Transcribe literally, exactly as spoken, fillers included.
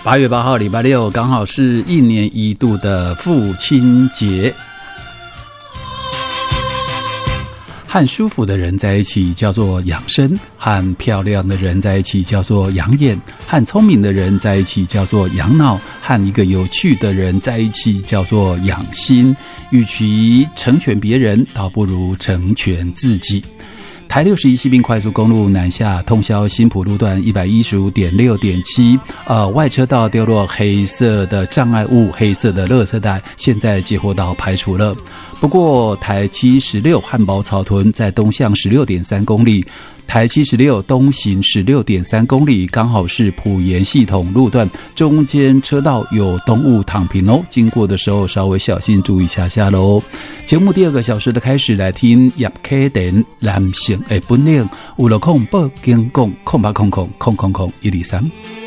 八月八号礼拜六，刚好是一年一度的父亲节。和舒服的人在一起叫做养生，和漂亮的人在一起叫做养眼，和聪明的人在一起叫做养脑，和一个有趣的人在一起叫做养心。与其成全别人，倒不如成全自己。台六十一西滨快速公路南下通霄新埔路段 一百一十五点六点七， 呃，外车道丢落黑色的障碍物，黑色的垃圾袋，现在接货道排除了。不过台七十六汉堡草屯在东向 十六点三公里，台七十六东行 十六点三公里，刚好是埔盐系统路段，中间车道有动物躺平哦，经过的时候稍微小心注意一下下咯。节目第二个小时的开始，来听叶启田男性的本领，有了空报警讲空八空空空空空一二三。